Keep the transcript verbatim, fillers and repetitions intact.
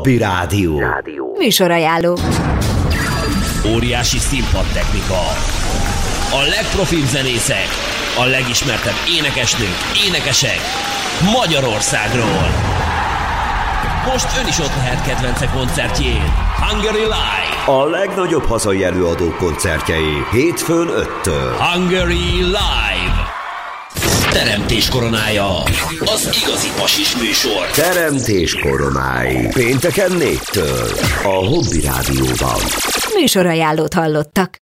Hobby Rádió. Műsorajánló. Óriási színpadtechnika. A legprofibb zenészek, a legismertebb énekesnők, énekesek Magyarországról. Most ön is ott lehet kedvence koncertjén. Hungary Live. A legnagyobb hazai előadók koncertjei hétfőn öttől. Hungary Live. Teremtés koronája. Az igazi pasis műsor. Teremtés koronái. Pénteken négytől. A Hobby Rádióban. Műsorajánlót hallottak.